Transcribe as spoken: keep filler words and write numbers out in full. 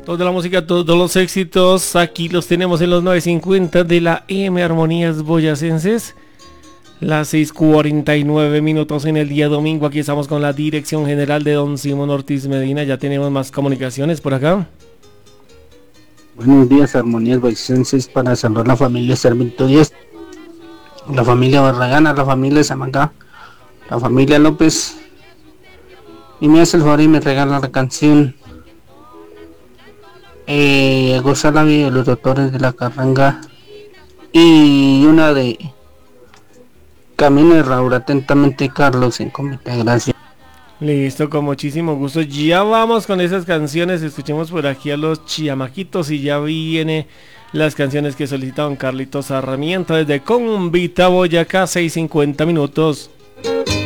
Toda la música, todos los éxitos, aquí los tenemos en los novecientos cincuenta de la M Armonías Boyacenses. Las seis cuarenta y nueve minutos en el día domingo. Aquí estamos con la dirección general de don Simón Ortiz Medina. Ya tenemos más comunicaciones por acá. Buenos días, Armonías Boyacenses, para saludar a la familia Sarmiento Díaz, la familia Barragana, la familia Samacá, la familia López. Y me hace el favor y me regala la canción eh, Gozar la vida de los doctores de la Carranga y una de Camino de Raúl. Atentamente, Carlos, en Comité. Gracias. Listo, con muchísimo gusto. Ya vamos con esas canciones. Escuchemos por aquí a los Chiamaquitos y ya viene las canciones que solicitaban Carlitos Sarmiento desde Convita, Boyacá, seis cincuenta minutos.